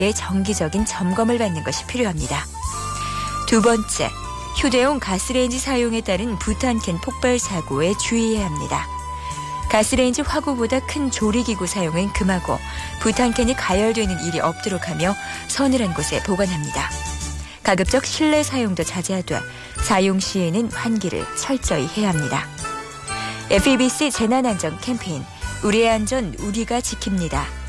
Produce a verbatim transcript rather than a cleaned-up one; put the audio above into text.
정기적인 점검을 받는 것이 필요합니다. 두 번째, 휴대용 가스레인지 사용에 따른 부탄캔 폭발 사고에 주의해야 합니다. 가스레인지 화구보다 큰 조리기구 사용은 금하고 부탄캔이 가열되는 일이 없도록 하며 서늘한 곳에 보관합니다. 가급적 실내 사용도 자제하되 사용 시에는 환기를 철저히 해야 합니다. 에프이비씨 재난안전 캠페인 우리의 안전 우리가 지킵니다.